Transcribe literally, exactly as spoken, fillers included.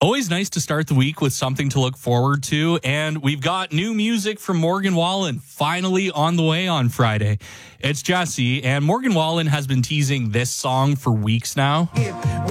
Always nice to start the week with something to look forward to. And we've got new music from Morgan Wallen finally on the way on Friday. It's Jesse, and Morgan Wallen has been teasing this song for weeks now.